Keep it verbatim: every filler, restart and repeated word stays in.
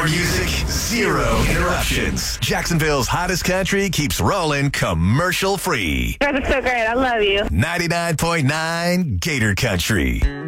music, zero interruptions. Jacksonville's hottest country keeps rolling commercial free. You guys are so great. I love you. ninety-nine point nine Gator Country.